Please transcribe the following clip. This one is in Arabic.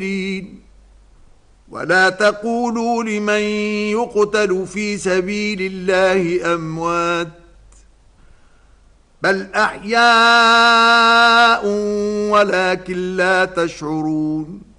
ولا تقولوا لمن يقتل في سبيل الله أموات بل أحياء ولكن لا تشعرون